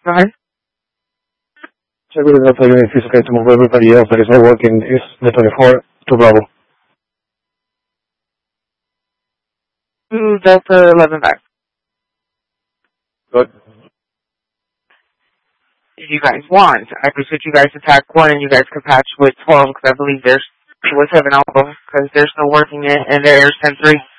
Go ahead. Check with the Delta unit if it's okay to move everybody else that is not working. Is the 24 to Bravo. Delta 11 back. Good. If you guys want, I appreciate you guys attack 1 and you guys can patch with 12 because I believe there's with 7 Alpha because they're still working it and there's 10-3.